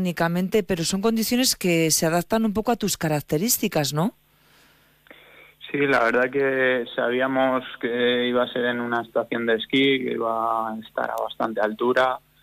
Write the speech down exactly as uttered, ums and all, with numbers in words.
técnicamente, pero son condiciones que se adaptan un poco a tus características, ¿no? Sí, la verdad que sabíamos que iba a ser en una estación de esquí, que iba a estar a bastante altura